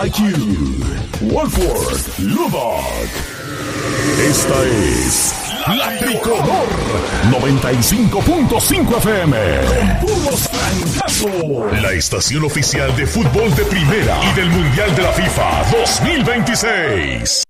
IQ, Wolford, Lubbock. Esta es La Tricolor 95.5 FM. Con puros trancazos. La estación oficial de fútbol de primera y del Mundial de la FIFA 2026.